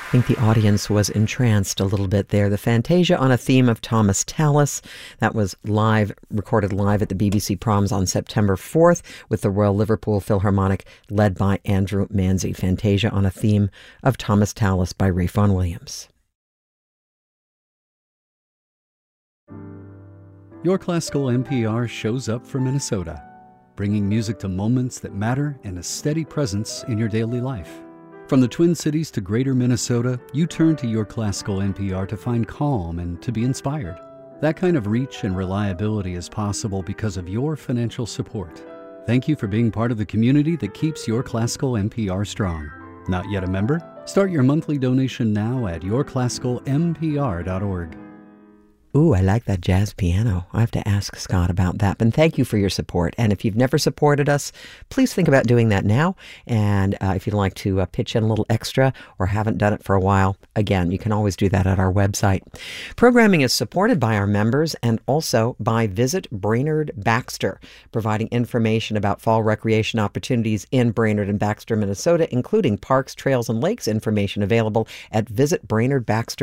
I think the audience was entranced a little bit there. The Fantasia on a theme of Thomas Tallis. That was recorded live at the BBC Proms on September 4th with the Royal Liverpool Philharmonic led by Andrew Manzi. Fantasia on a theme of Thomas Tallis by Ralph Vaughan Williams. Your Classical NPR shows up for Minnesota, bringing music to moments that matter and a steady presence in your daily life. From the Twin Cities to Greater Minnesota, you turn to Your Classical NPR to find calm and to be inspired. That kind of reach and reliability is possible because of your financial support. Thank you for being part of the community that keeps Your Classical NPR strong. Not yet a member? Start your monthly donation now at yourclassicalnpr.org. Ooh, I like that jazz piano. I have to ask Scott about that. But thank you for your support. And if you've never supported us, please think about doing that now. And if you'd like to pitch in a little extra or haven't done it for a while, again, you can always do that at our website. Programming is supported by our members and also by Visit Brainerd Baxter, providing information about fall recreation opportunities in Brainerd and Baxter, Minnesota, including parks, trails, and lakes. Information available at visitbrainerdbaxter.com.